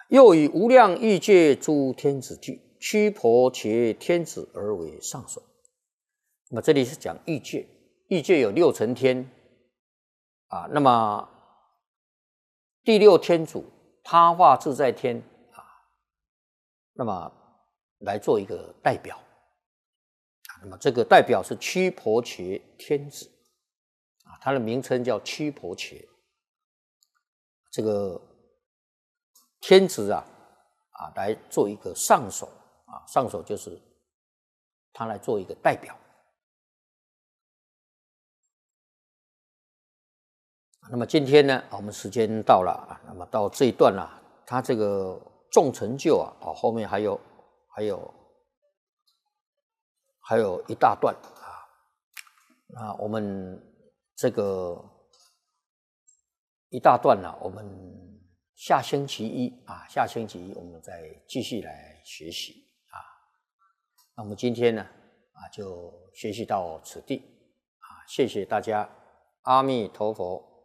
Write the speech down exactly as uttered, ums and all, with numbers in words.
又以无量欲界诸天子具，驱婆伽天子而为上首。那么这里是讲欲界，欲界有六层天啊，那么第六天主他化自在天啊，那么来做一个代表。那么这个代表是驱婆伽天子啊，它的名称叫驱婆伽。这个天子啊啊来做一个上首啊，上首就是他来做一个代表。那么今天呢，我们时间到了啊，那么到这一段啊，他这个众成就啊，啊后面还有还有还有一大段啊，那我们这个一大段呢、啊，我们下星期一啊，下星期一我们再继续来学习啊。那我们今天呢啊，就学习到此地啊，谢谢大家，阿弥陀佛。